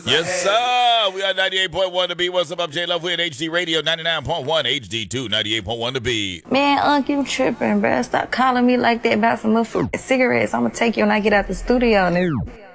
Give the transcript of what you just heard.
Yes, sir. We are 98.1 to be. What's up? I'm J Love. We're at HD Radio 99.1, HD2, 98.1 to be. Man, Unc, you tripping, bruh. Stop calling me like that about some motherfucking cigarettes. I'm gonna take you when I get out the studio, nigga.